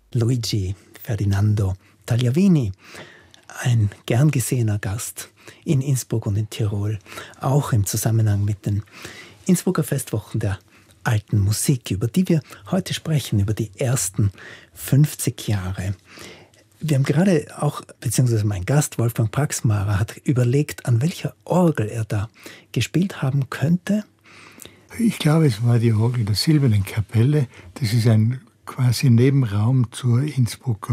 Luigi Ferdinando Tagliavini, ein gern gesehener Gast in Innsbruck und in Tirol, auch im Zusammenhang mit den Innsbrucker Festwochen der alten Musik, über die wir heute sprechen, über die ersten 50 Jahre. Wir haben gerade auch, beziehungsweise mein Gast Wolfgang Praxmarer hat überlegt, an welcher Orgel er da gespielt haben könnte. Ich glaube, es war die Orgel der Silbernen Kapelle. Das ist ein quasi Nebenraum zur Innsbrucker